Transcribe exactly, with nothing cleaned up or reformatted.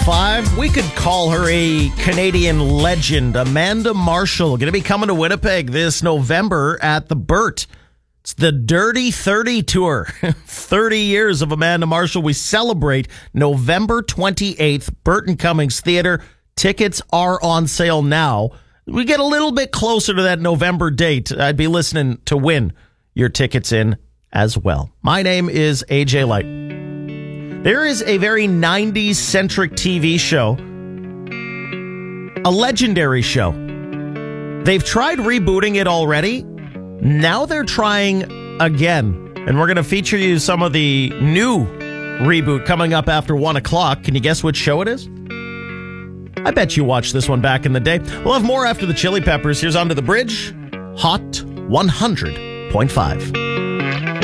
five. We could call her a Canadian legend. Amanda Marshall going to be coming to Winnipeg this November at the Burt. It's the Dirty thirty Tour. thirty years of Amanda Marshall. We celebrate November twenty-eighth, Burton Cummings Theater. Tickets are on sale now. We get a little bit closer to that November date. I'd be listening to win your tickets in as well. My name is A J Light. There is a very nineties-centric T V show, a legendary show. They've tried rebooting it already. Now they're trying again. And we're going to feature you some of the new reboot coming up after one o'clock. Can you guess which show it is? I bet you watched this one back in the day. We'll have more after the Chili Peppers. Here's Under the Bridge, Hot one hundred point five.